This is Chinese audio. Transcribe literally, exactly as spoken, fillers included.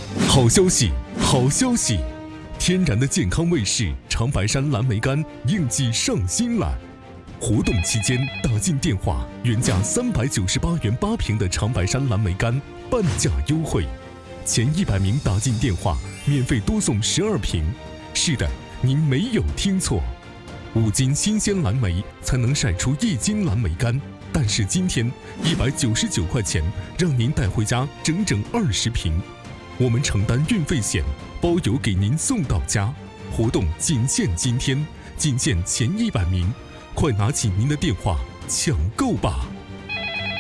好消息，好消息！天然的健康卫士长白山蓝莓干应季上新了。活动期间打进电话，原价三百九十八元八瓶的长白山蓝莓干半价优惠，前一百名打进电话免费多送十二瓶。是的，您没有听错，五斤新鲜蓝莓才能晒出一斤蓝莓干。但是今天一百九十九块钱，让您带回家整整二十瓶，我们承担运费险，包邮给您送到家。活动仅限今天，仅限前一百名，快拿起您的电话抢购吧！